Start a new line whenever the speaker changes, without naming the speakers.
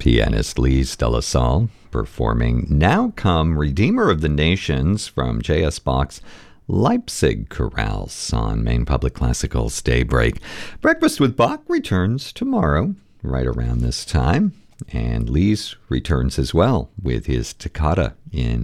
Pianist Lise de la Salle performing Now Come, Redeemer of the Nations from J.S. Bach's Leipzig Chorales on Maine Public Classical's Daybreak. Breakfast with Bach returns tomorrow, right around this time. And Lise returns as well with his Toccata in